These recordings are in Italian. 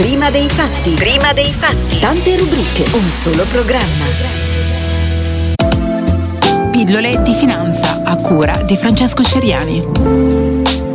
Prima dei fatti. Prima dei fatti. Tante rubriche, un solo programma. Pillole di finanza a cura di Francesco Ceriani.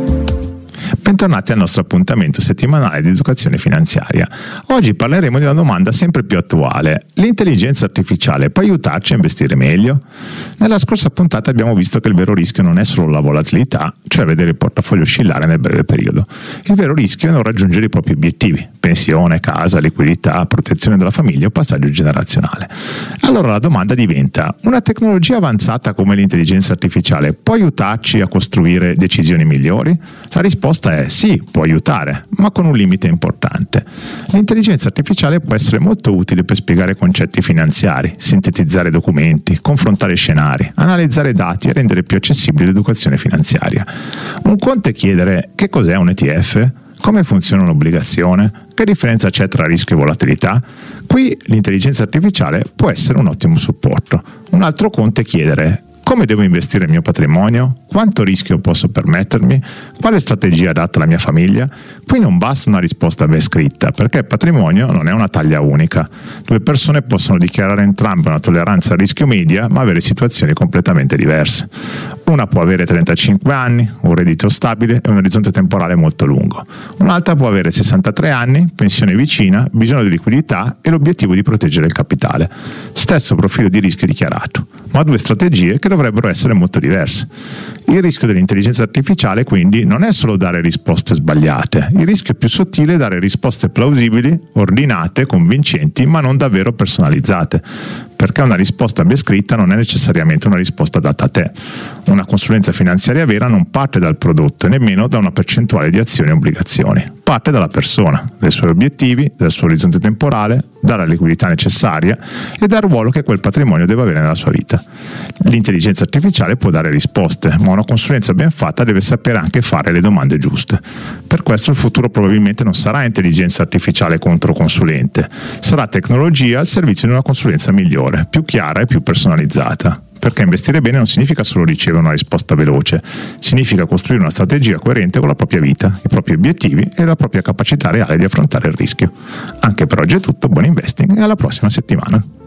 Bentornati al nostro appuntamento settimanale di educazione finanziaria. Oggi parleremo di una domanda sempre più attuale. L'intelligenza artificiale può aiutarci a investire meglio? Nella scorsa puntata abbiamo visto che il vero rischio non è solo la volatilità, cioè vedere il portafoglio oscillare nel breve periodo. Il vero rischio è non raggiungere i propri obiettivi: pensione, casa, liquidità, protezione della famiglia o passaggio generazionale. Allora la domanda diventa: una tecnologia avanzata come l'intelligenza artificiale può aiutarci a costruire decisioni migliori? La risposta è sì, può aiutare, ma con un limite importante. L'intelligenza artificiale può essere molto utile per spiegare concetti finanziari, sintetizzare documenti, confrontare scenari, analizzare dati e rendere più accessibile l'educazione finanziaria. Un conto è chiedere: che cos'è un ETF? Come funziona un'obbligazione? Che differenza c'è tra rischio e volatilità? Qui l'intelligenza artificiale può essere un ottimo supporto. Un altro conto è chiedere: come devo investire il mio patrimonio? Quanto rischio posso permettermi? Quale strategia adatta alla mia famiglia? Qui non basta una risposta ben scritta, perché il patrimonio non è una taglia unica. Due persone possono dichiarare entrambe una tolleranza al rischio media, ma avere situazioni completamente diverse. Una può avere 35 anni, un reddito stabile e un orizzonte temporale molto lungo. Un'altra può avere 63 anni, pensione vicina, bisogno di liquidità e l'obiettivo di proteggere il capitale. Stesso profilo di rischio dichiarato, ma due strategie che dovrebbero essere molto diverse. Il rischio dell'intelligenza artificiale quindi non è solo dare risposte sbagliate. Il rischio più sottile è dare risposte plausibili, ordinate, convincenti, ma non davvero personalizzate, perché una risposta ben scritta non è necessariamente una risposta data a te. Una consulenza finanziaria vera non parte dal prodotto e nemmeno da una percentuale di azioni e obbligazioni. Parte dalla persona, dai suoi obiettivi, dal suo orizzonte temporale, dalla liquidità necessaria e dal ruolo che quel patrimonio deve avere nella sua vita. L'intelligenza artificiale può dare risposte, ma una consulenza ben fatta deve sapere anche fare le domande giuste. Per questo il futuro probabilmente non sarà intelligenza artificiale contro consulente, sarà tecnologia al servizio di una consulenza migliore, più chiara e più personalizzata. Perché investire bene non significa solo ricevere una risposta veloce, significa costruire una strategia coerente con la propria vita, i propri obiettivi e la propria capacità reale di affrontare il rischio. Anche per oggi è tutto, buon investing e alla prossima settimana.